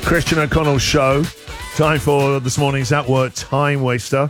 Christian O'Connell Show. Time for this morning's At Work Time Waster.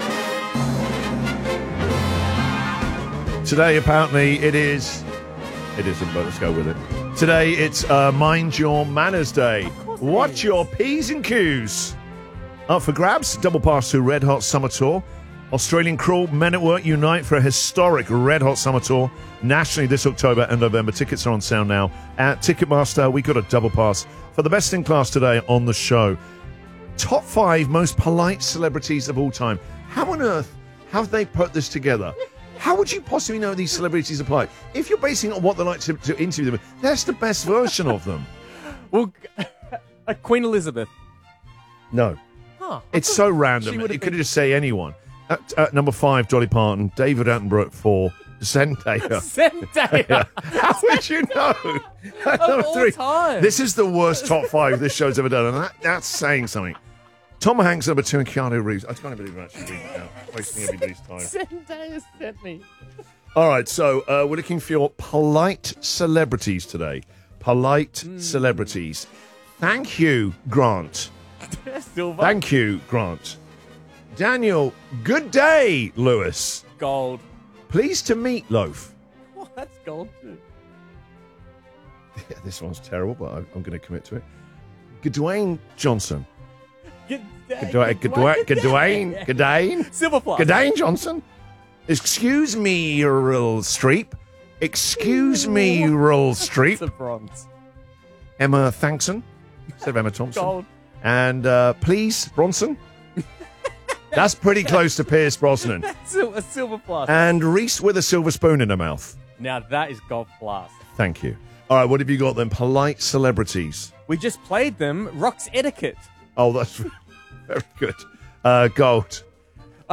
Today, apparently, it isn't, but let's go with it. Today, it's Mind Your Manners Day. Watch your P's and Q's. Up for grabs, double pass to Red Hot Summer Tour. Australian crew, Men at Work unite for a historic Red Hot Summer Tour nationally this October and November. Tickets are on sale now at Ticketmaster. We got a double pass for the best in class today on the show. Top 5 most polite celebrities of all time. How on earth have they put this together? How would you possibly know these celebrities are polite? If you're basing it on what they like to interview them, that's the best version of them. Well, Queen Elizabeth. No. Huh. It's so random. It could just say anyone. At number 5, Dolly Parton. David Attenborough at 4. Zendaya. Zendaya. How would you know? At Of number all 3. time. This is the worst top 5 this show's ever done, and that's saying something. Tom Hanks number 2 and Keanu Reeves. I can't believe I'm actually reading it now. Wasting everybody's time. Zendaya sent me. All right, so we're looking for your polite celebrities today. Polite celebrities. Thank you, Grant. Silver. Thank you, Grant. Daniel, good day, Lewis. Gold. Pleased to meet Loaf. Oh, that's gold too. Yeah, this one's terrible, but I'm going to commit to it. Gadwain Johnson. Gadwain. Silver plus. Gadwain Johnson. Excuse me, Earl Streep. Excuse me, Earl It's a Streep. bronze. Emma Thankson. Instead of Emma Thompson. Gold. And please, Bronson. That's pretty close to Pierce Brosnan. That's a silver plus. And Reese with a silver spoon in her mouth. Now that is gold plus. Thank you. All right, what have you got then? Polite celebrities. We just played them. Rock's Etiquette. Oh, that's very good. Gold.